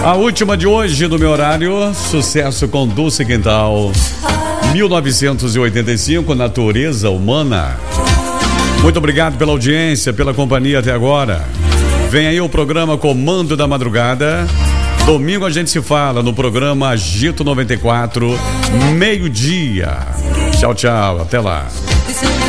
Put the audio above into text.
A última de hoje do meu horário, sucesso com Dulce Quintal, 1985, Natureza Humana. Muito obrigado pela audiência, pela companhia até agora. Vem aí o programa Comando da Madrugada. Domingo a gente se fala no programa Agito 94, meio-dia. Tchau, tchau, até lá.